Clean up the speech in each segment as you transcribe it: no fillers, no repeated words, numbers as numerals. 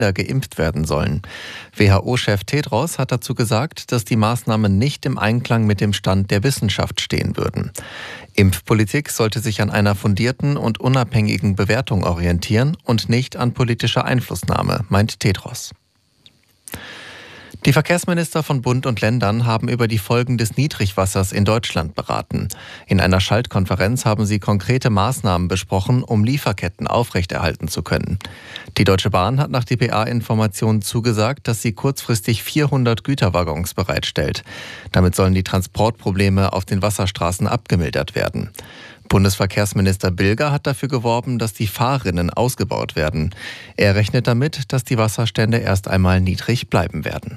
geimpft werden sollen. WHO-Chef Tedros hat dazu gesagt, dass die Maßnahmen nicht im Einklang mit dem Stand der Wissenschaft stehen würden. Impfpolitik sollte sich an einer fundierten und unabhängigen Bewertung orientieren und nicht an politischer Einflussnahme, meint Tedros. Die Verkehrsminister von Bund und Ländern haben über die Folgen des Niedrigwassers in Deutschland beraten. In einer Schaltkonferenz haben sie konkrete Maßnahmen besprochen, um Lieferketten aufrechterhalten zu können. Die Deutsche Bahn hat nach dpa-Informationen zugesagt, dass sie kurzfristig 400 Güterwaggons bereitstellt. Damit sollen die Transportprobleme auf den Wasserstraßen abgemildert werden. Bundesverkehrsminister Bilger hat dafür geworben, dass die Fahrrinnen ausgebaut werden. Er rechnet damit, dass die Wasserstände erst einmal niedrig bleiben werden.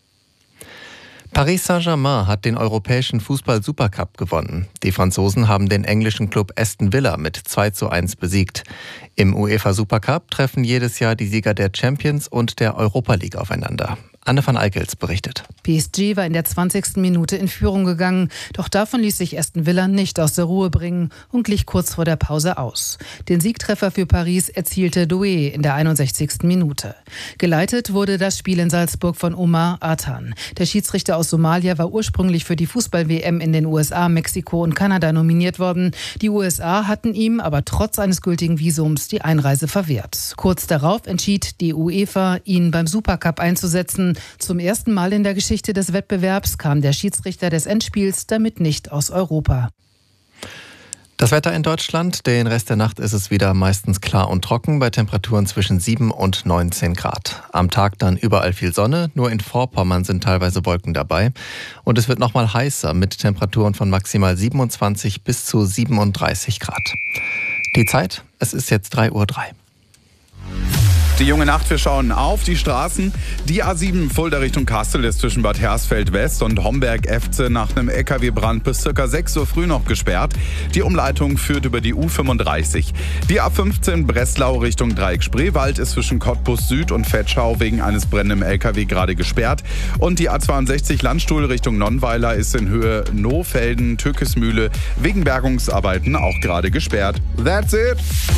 Paris Saint-Germain hat den europäischen Fußball-Supercup gewonnen. Die Franzosen haben den englischen Club Aston Villa mit 2:1 besiegt. Im UEFA Supercup treffen jedes Jahr die Sieger der Champions und der Europa League aufeinander. Anne van Eickels berichtet. PSG war in der 20. Minute in Führung gegangen, doch davon ließ sich Aston Villa nicht aus der Ruhe bringen und glich kurz vor der Pause aus. Den Siegtreffer für Paris erzielte Doué in der 61. Minute. Geleitet wurde das Spiel in Salzburg von Omar Atan. Der Schiedsrichter aus Somalia war ursprünglich für die Fußball-WM in den USA, Mexiko und Kanada nominiert worden. Die USA hatten ihm aber trotz eines gültigen Visums die Einreise verwehrt. Kurz darauf entschied die UEFA, ihn beim Supercup einzusetzen. Zum ersten Mal in der Geschichte des Wettbewerbs kam der Schiedsrichter des Endspiels damit nicht aus Europa. Das Wetter in Deutschland, den Rest der Nacht ist es wieder meistens klar und trocken bei Temperaturen zwischen 7 und 19 Grad. Am Tag dann überall viel Sonne, nur in Vorpommern sind teilweise Wolken dabei. Und es wird nochmal heißer mit Temperaturen von maximal 27 bis zu 37 Grad. Die Zeit, es ist jetzt 3:03 Uhr. Die junge Nacht, wir schauen auf die Straßen. Die A7 Fulda Richtung Kassel ist zwischen Bad Hersfeld West und Homberg-Efze nach einem LKW-Brand bis ca. 6 Uhr früh noch gesperrt. Die Umleitung führt über die U35. Die A15 Breslau Richtung Dreieck-Spreewald ist zwischen Cottbus Süd und Vetschau wegen eines brennenden LKW gerade gesperrt. Und die A62 Landstuhl Richtung Nonnweiler ist in Höhe Nohfelden-Türkesmühle wegen Bergungsarbeiten auch gerade gesperrt. That's it!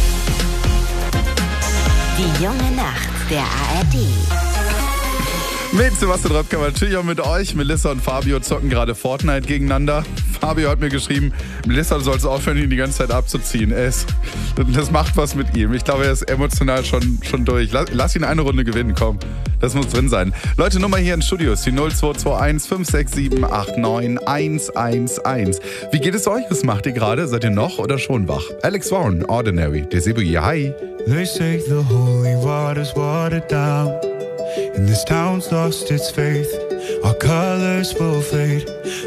Die junge Nacht der ARD. Mit Sebastian Röpke, natürlich auch mit euch. Melissa und Fabio zocken gerade Fortnite gegeneinander. Fabio hat mir geschrieben, Melissa soll es aufhören, ihn die ganze Zeit abzuziehen. Das macht was mit ihm. Ich glaube, er ist emotional schon durch. Lass ihn eine Runde gewinnen, komm. Das muss drin sein. Leute, Nummer hier in Studios, die 0221 567 89 111. Wie geht es euch? Was macht ihr gerade? Seid ihr noch oder schon wach? Alex Warren, Ordinary. Desibuyi, hi. They say the holy water's watered down, and this town's lost its faith. Our colors will fade.